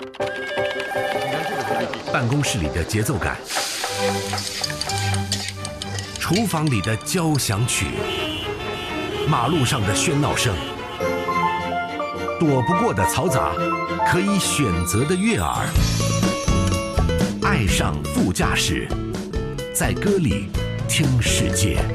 办公室里的节奏感，厨房里的交响曲，马路上的喧闹声，躲不过的嘈杂，可以选择的悦耳。爱上副驾驶，在歌里听世界。